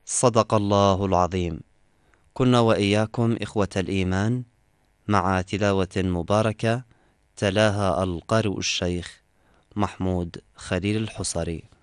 صدق الله العظيم. كنا وإياكم إخوة الإيمان مع تلاوة مباركة تلاها القارئ الشيخ محمود خليل الحصري.